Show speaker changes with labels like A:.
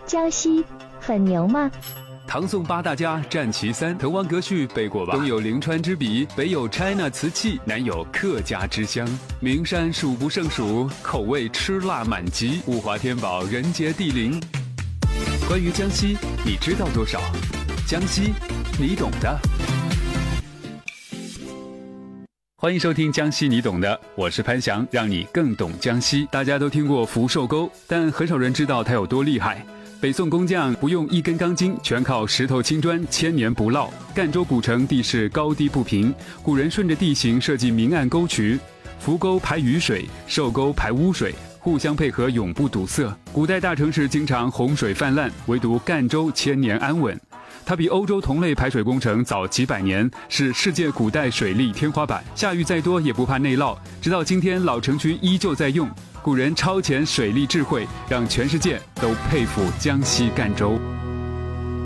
A: 江西很牛吗？
B: 唐宋八大家占其三，滕王阁序背过吧？东有临川之笔，北有 China 瓷器，南有客家之乡，名山数不胜数，口味吃辣满级，物华天宝，人杰地灵。关于江西，你知道多少？江西，你懂的。欢迎收听江西你懂的，我是潘翔，让你更懂江西。大家都听过福寿沟，但很少人知道它有多厉害。北宋工匠不用一根钢筋，全靠石头青砖，千年不落。赣州古城地势高低不平，古人顺着地形设计明暗沟渠，福沟排雨水，寿沟排污水，互相配合，永不堵塞。古代大城市经常洪水泛滥，唯独赣州千年安稳。它比欧洲同类排水工程早几百年，是世界古代水利天花板。下雨再多也不怕内涝，直到今天老城区依旧在用。古人超前水利智慧，让全世界都佩服江西赣州。